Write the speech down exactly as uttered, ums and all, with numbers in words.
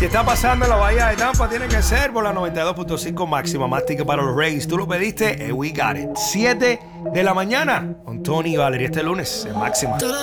Si está pasando en la Bahía de Tampa, tiene que ser por la noventa y dos punto cinco máxima. Más ticket para los Rays. Tú lo pediste, and we got it. siete de la mañana con Tony y Valeria este lunes en máxima.